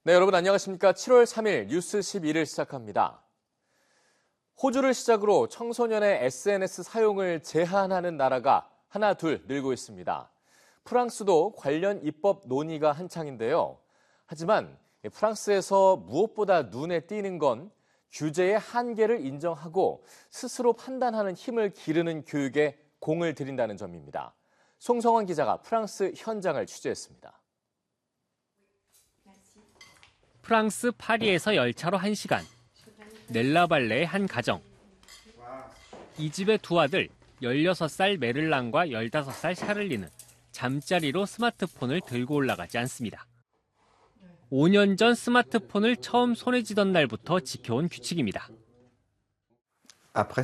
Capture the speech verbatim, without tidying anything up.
네, 여러분 안녕하십니까. 칠월 삼일 뉴스 십이를 시작합니다. 호주를 시작으로 청소년의 에스엔에스 사용을 제한하는 나라가 하나 둘 늘고 있습니다. 프랑스도 관련 입법 논의가 한창인데요. 하지만 프랑스에서 무엇보다 눈에 띄는 건 규제의 한계를 인정하고 스스로 판단하는 힘을 기르는 교육에 공을 들인다는 점입니다. 송성원 기자가 프랑스 현장을 취재했습니다. 프랑스 파리에서 열차로 한 시간. 넬라발레의 한 가정. 이 집의 두 아들, 열여섯 살 메를랑과 열다섯 살 샤를리는 잠자리로 스마트폰을 들고 올라가지 않습니다. 오 년 전 스마트폰을 처음 손에 쥐던 날부터 지켜온 규칙입니다. Après